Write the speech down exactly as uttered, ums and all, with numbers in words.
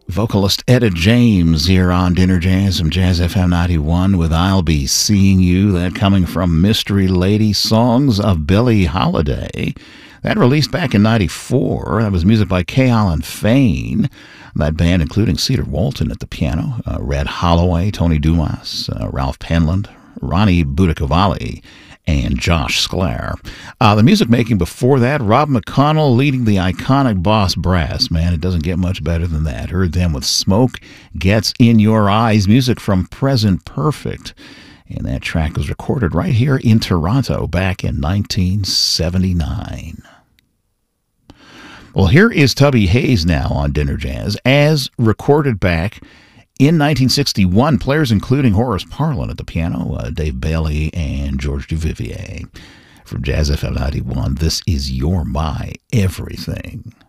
Vocalist Etta James here on Dinner Jazz from Jazz F M ninety-one with I'll Be Seeing You. That coming from Mystery Lady Songs of Billie Holiday. That released back in ninety-four. That was music by Kay Allen Fain. That band including Cedar Walton at the piano, uh, Red Holloway, Tony Dumas, uh, Ralph Penland, Ronnie Budacavalli, and Josh Sklar. Uh, the music making before that, Rob McConnell leading the iconic Boss Brass. Man, it doesn't get much better than that. Heard them with Smoke Gets in Your Eyes, music from Present Perfect. And that track was recorded right here in Toronto back in nineteen seventy-nine. Well, here is Tubby Hayes now on Dinner Jazz, as recorded back in nineteen sixty-one, players including Horace Parlan at the piano, uh, Dave Bailey, and George Duvivier. From Jazz F M ninety-one, this is You're My Everything.